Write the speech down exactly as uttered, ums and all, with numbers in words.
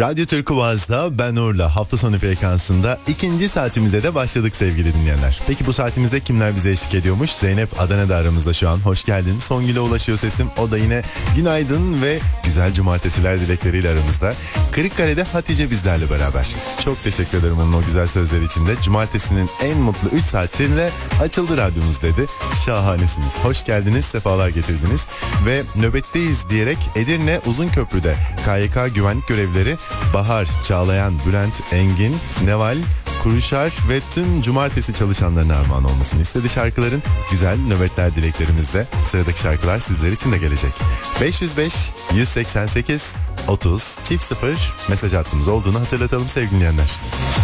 Radyo Türk Uvaz'da ben Urla hafta sonu frekansında ikinci saatimize de başladık sevgili dinleyenler. Peki bu saatimizde kimler bize eşlik ediyormuş? Zeynep Adana'da aramızda şu an. Hoş geldin. Songül'e ulaşıyor sesim. O da yine günaydın ve güzel cumartesiler dilekleriyle aramızda. Kırıkkale'de Hatice bizlerle beraber. Çok teşekkür ederim onun o güzel sözleri için de. Cumartesinin en mutlu üç saatiyle açıldı radyomuz dedi. Şahanesiniz. Hoş geldiniz. Sefalar getirdiniz. Ve nöbetteyiz diyerek Edirne Uzunköprü'de K Y K güvenlik görevlileri Bahar, Çağlayan, Bülent, Engin, Neval, Kuruşar ve tüm cumartesi çalışanlarına armağan olmasını istedi şarkıların. Güzel nöbetler dileklerimizle sıradaki şarkılar sizler için de gelecek. beş yüz beş yüz seksen sekiz otuz çift sıfır mesaj hattımız olduğunu hatırlatalım sevgili dinleyenler.